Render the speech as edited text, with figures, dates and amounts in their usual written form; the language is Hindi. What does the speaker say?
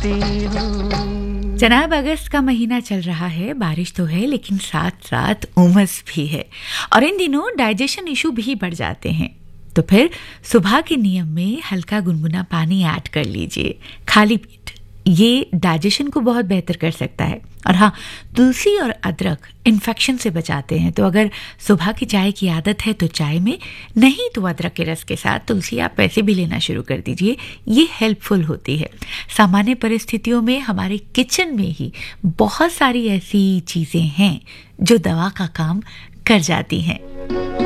करती हूँ। जनाब, अगस्त का महीना चल रहा है, बारिश तो है लेकिन साथ साथ उमस भी है और इन दिनों डाइजेशन इशू भी बढ़ जाते हैं। तो फिर सुबह के नियम में हल्का गुनगुना पानी ऐड कर लीजिए खाली पेट। ये डाइजेशन को बहुत बेहतर कर सकता है। और हाँ, तुलसी और अदरक इन्फेक्शन से बचाते हैं। तो अगर सुबह की चाय की आदत है तो चाय में, नहीं तो अदरक के रस के साथ तुलसी आप वैसे भी लेना शुरू कर दीजिए। ये हेल्पफुल होती है। सामान्य परिस्थितियों में हमारे किचन में ही बहुत सारी ऐसी चीज़ें हैं जो दवा का काम कर जाती हैं।